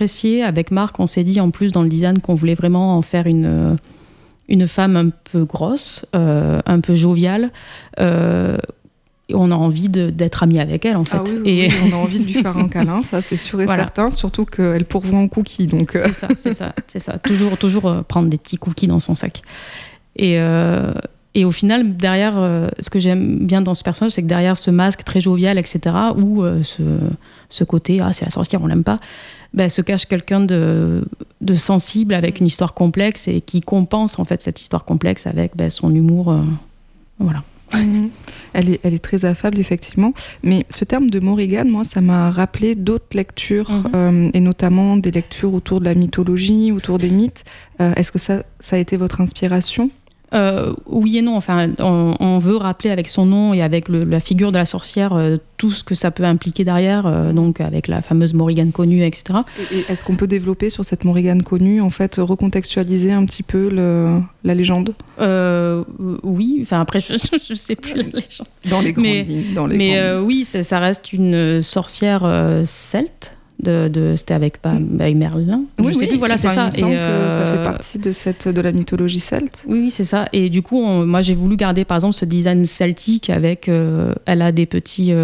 apprécié. Avec Marc, on s'est dit en plus dans le design qu'on voulait vraiment en faire une femme un peu grosse, un peu joviale. On a envie d'être amis avec elle, en fait. Ah oui, on a envie de lui faire un câlin, ça c'est sûr et certain, surtout qu'elle pourvoit en cookies. Donc... C'est ça. Toujours prendre des petits cookies dans son sac. Et au final, derrière, ce que j'aime bien dans ce personnage, c'est que derrière ce masque très jovial, etc., ou ce côté « Ah, c'est la sorcière, on l'aime pas », se cache quelqu'un de sensible, avec une histoire complexe, et qui compense, en fait, cette histoire complexe avec son humour. Voilà. Elle est très affable, effectivement. Mais ce terme de Morrigan, moi, ça m'a rappelé d'autres lectures, et notamment des lectures autour de la mythologie, autour des mythes. Est-ce que ça a été votre inspiration ? Oui et non. Enfin, on veut rappeler avec son nom et avec la figure de la sorcière tout ce que ça peut impliquer derrière, donc avec la fameuse Morrigan connue, etc. Et est-ce qu'on peut développer sur cette Morrigan connue, en fait, recontextualiser un petit peu la légende ? Oui, enfin après je sais plus la légende. Dans les grandes lignes. Mais oui, ça reste une sorcière celte. C'était avec Merlin. Oui, je sais plus, voilà, c'est ça. Il me semble que ça fait partie de la mythologie celte. Oui, c'est ça. Et du coup, moi, j'ai voulu garder, par exemple, ce design celtique avec... elle a des petits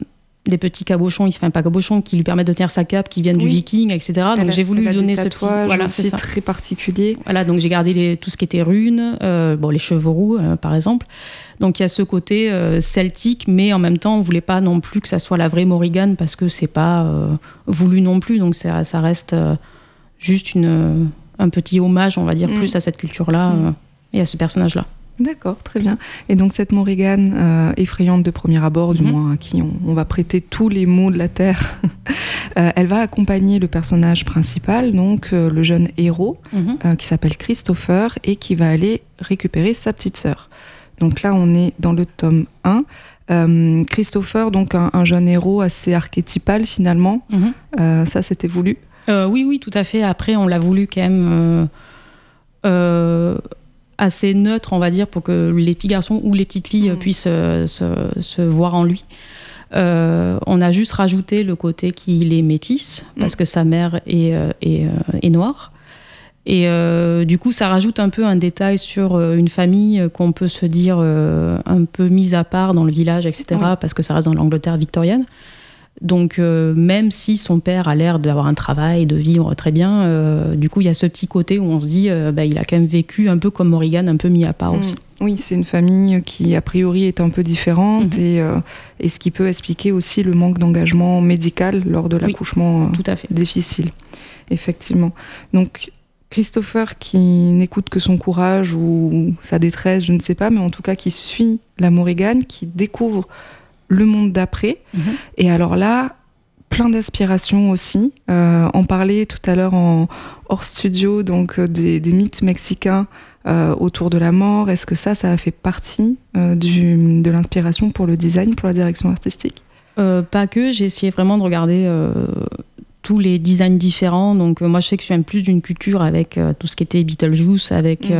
cabochons, enfin pas cabochons, qui lui permettent de tenir sa cape, qui viennent du viking, etc. Donc j'ai voulu lui donner ce petit... Voilà, c'est très particulier. Voilà, donc j'ai gardé tout ce qui était runes, les cheveux roux, par exemple. Donc il y a ce côté celtique, mais en même temps, on ne voulait pas non plus que ça soit la vraie Morrigan, parce que c'est pas voulu non plus. Donc ça reste juste un petit hommage, on va dire, plus à cette culture-là et à ce personnage-là. D'accord, très bien. Et donc cette Morrigan effrayante de premier abord, du moins à qui on va prêter tous les maux de la terre, elle va accompagner le personnage principal, donc le jeune héros, qui s'appelle Christopher, et qui va aller récupérer sa petite sœur. Donc là, on est dans le tome 1. Christopher, donc un jeune héros assez archétypal finalement. Ça, c'était voulu ? Oui, tout à fait. Après, on l'a voulu quand même assez neutre, on va dire, pour que les petits garçons ou les petites filles puissent se voir en lui. On a juste rajouté le côté qu'il est métis, parce que sa mère est noire. Et du coup, ça rajoute un peu un détail sur une famille qu'on peut se dire un peu mise à part dans le village, etc., parce que ça reste dans l'Angleterre victorienne. Donc, même si son père a l'air d'avoir un travail, de vivre très bien, du coup, il y a ce petit côté où on se dit il a quand même vécu un peu comme Morrigan, un peu mis à part aussi. Oui, c'est une famille qui, a priori, est un peu différente et ce qui peut expliquer aussi le manque d'engagement médical lors de l'accouchement tout à fait. Difficile. Effectivement. Donc, Christopher qui n'écoute que son courage ou sa détresse, je ne sais pas, mais en tout cas qui suit la Morrigan, qui découvre le monde d'après. Et alors là, plein d'aspirations aussi. On parlait tout à l'heure hors studio donc des mythes mexicains autour de la mort. Est-ce que ça a fait partie de l'inspiration pour le design, pour la direction artistique ? Pas que, j'ai essayé vraiment de regarder tous les designs différents. Donc moi, je sais que je suis même plus d'une culture avec tout ce qui était Beetlejuice, avec...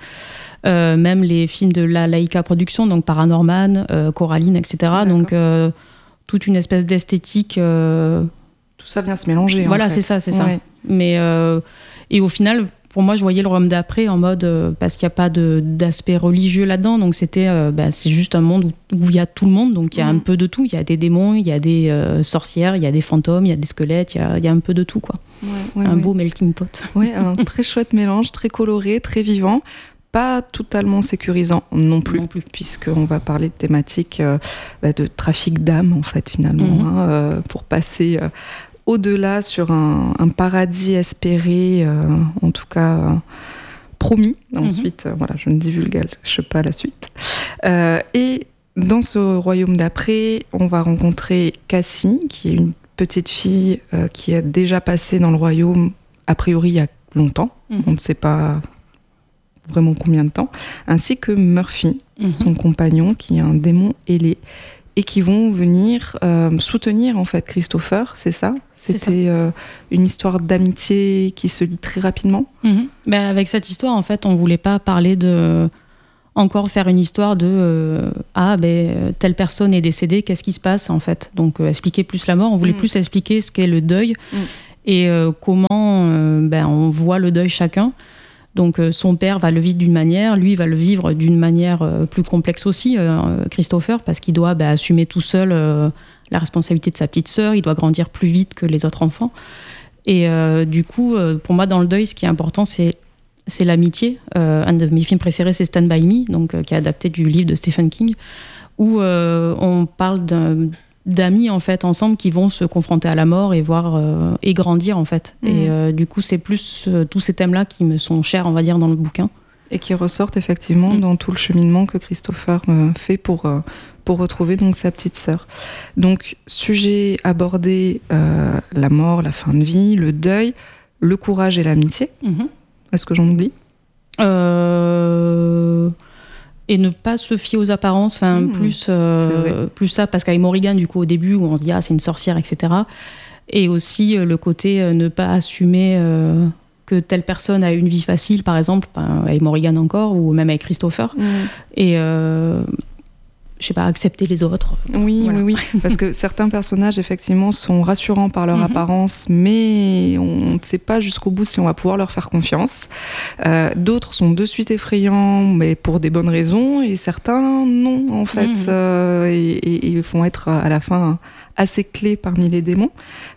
même les films de la Laika Productions, donc Paranorman, Coraline, etc. D'accord. Donc toute une espèce d'esthétique. Tout ça vient se mélanger. Voilà, en fait. c'est ça. Mais et au final, pour moi, je voyais le royaume d'après en mode parce qu'il n'y a pas d'aspect religieux là-dedans, donc c'était c'est juste un monde où il y a tout le monde, donc il y a un peu de tout. Il y a des démons, il y a des sorcières, il y a des fantômes, il y a des squelettes, il y a un peu de tout, quoi. Un beau melting pot. Ouais, un très chouette mélange, très coloré, très vivant. Pas totalement sécurisant non plus. Puisqu'on va parler de thématiques de trafic d'âmes, en fait, finalement, pour passer au-delà sur un paradis espéré, en tout cas promis. Ensuite, voilà, je ne divulgage pas la suite. Et dans ce royaume d'après, on va rencontrer Cassie, qui est une petite fille qui a déjà passé dans le royaume, a priori, il y a longtemps. On ne sait pas vraiment combien de temps, ainsi que Murphy, son compagnon, qui est un démon ailé, et qui vont venir soutenir en fait Christopher, c'est ça ? C'était une histoire d'amitié qui se lie très rapidement. Avec cette histoire, en fait, on voulait pas parler encore faire une histoire de telle personne est décédée, qu'est-ce qui se passe en fait ? Donc expliquer plus la mort, on voulait plus expliquer ce qu'est le deuil. et comment on voit le deuil chacun. Donc son père va le vivre d'une manière, lui va le vivre d'une manière plus complexe aussi, Christopher, parce qu'il doit assumer tout seul la responsabilité de sa petite sœur, il doit grandir plus vite que les autres enfants. Et du coup, pour moi, dans le deuil, ce qui est important, c'est l'amitié. Un de mes films préférés, c'est Stand By Me, donc, qui est adapté du livre de Stephen King, où on parle d'amis en fait ensemble qui vont se confronter à la mort et voir et grandir en fait. Et du coup, c'est plus tous ces thèmes-là qui me sont chers, on va dire, dans le bouquin. Et qui ressortent effectivement dans tout le cheminement que Christopher fait pour retrouver donc sa petite sœur. Donc, sujet abordé, la mort, la fin de vie, le deuil, le courage et l'amitié. Est-ce que j'en oublie ? Et ne pas se fier aux apparences, plus ça, parce qu'avec Morrigan, du coup, au début, où on se dit « Ah, c'est une sorcière », etc. Et aussi le côté ne pas assumer que telle personne a une vie facile, par exemple, avec Morrigan encore, ou même avec Christopher. Et je sais pas, accepter les autres. Oui, voilà. Oui, parce que certains personnages, effectivement, sont rassurants par leur apparence, mais on ne sait pas jusqu'au bout si on va pouvoir leur faire confiance. D'autres sont de suite effrayants, mais pour des bonnes raisons, et certains, non, en fait, et vont être, à la fin, assez clés parmi les démons.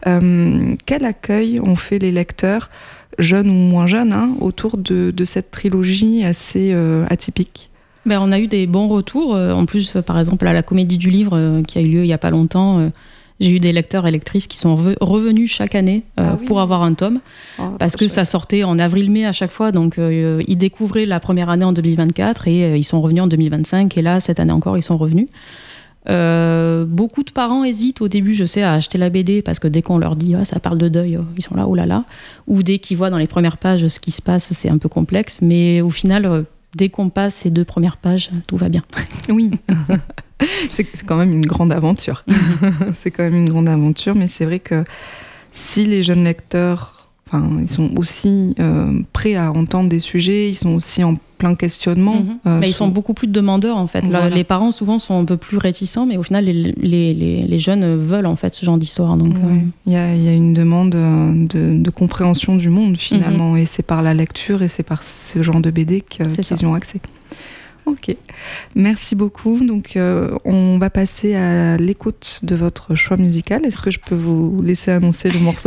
Quel accueil ont fait les lecteurs, jeunes ou moins jeunes, autour de cette trilogie assez atypique ? On a eu des bons retours. En plus, par exemple, à la Comédie du Livre, qui a eu lieu il n'y a pas longtemps, j'ai eu des lecteurs et lectrices qui sont revenus chaque année pour avoir un tome, parce que ça sortait en avril-mai à chaque fois. Donc, ils découvraient la première année en 2024 et ils sont revenus en 2025. Et là, cette année encore, ils sont revenus. Beaucoup de parents hésitent au début, je sais, à acheter la BD, parce que dès qu'on leur dit ça parle de deuil, ils sont là, oh là là. Ou dès qu'ils voient dans les premières pages ce qui se passe, c'est un peu complexe. Mais au final... dès qu'on passe ces 2 premières pages, tout va bien. Oui, c'est quand même une grande aventure. C'est quand même une grande aventure, mais c'est vrai que si les jeunes lecteurs, ils sont aussi prêts à entendre des sujets, ils sont aussi en plein questionnement. Mais ils sont beaucoup plus demandeurs, en fait. Voilà. Les parents, souvent, sont un peu plus réticents, mais au final, les jeunes veulent, en fait, ce genre d'histoire. Donc, il y a une demande de compréhension du monde, finalement, et c'est par la lecture et c'est par ce genre de BD qu'ils ont accès. Ok, merci beaucoup. Donc, on va passer à l'écoute de votre choix musical. Est-ce que je peux vous laisser annoncer le morceau ?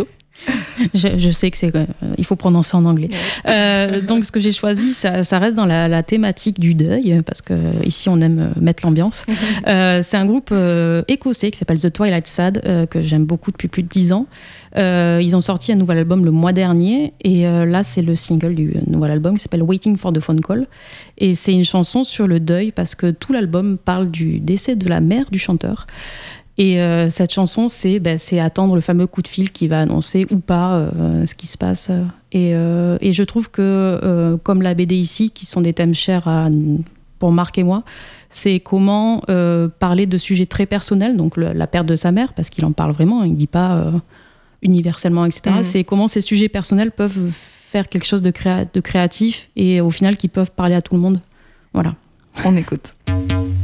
Je sais que il faut prononcer en anglais. Donc, ce que j'ai choisi, ça reste dans la thématique du deuil, parce que ici on aime mettre l'ambiance. C'est un groupe écossais qui s'appelle The Twilight Sad, que j'aime beaucoup depuis plus de 10 ans. Ils ont sorti un nouvel album le mois dernier, et là c'est le single du nouvel album qui s'appelle Waiting for the Phone Call, et c'est une chanson sur le deuil, parce que tout l'album parle du décès de la mère du chanteur. Et cette chanson, c'est attendre le fameux coup de fil qui va annoncer ou pas ce qui se passe. Et je trouve que, comme la BD ici, qui sont des thèmes chers pour Marc et moi, c'est comment parler de sujets très personnels, donc la perte de sa mère, parce qu'il en parle vraiment, il ne dit pas universellement, etc. C'est comment ces sujets personnels peuvent faire quelque chose de créatif et au final qui peuvent parler à tout le monde. Voilà. On écoute.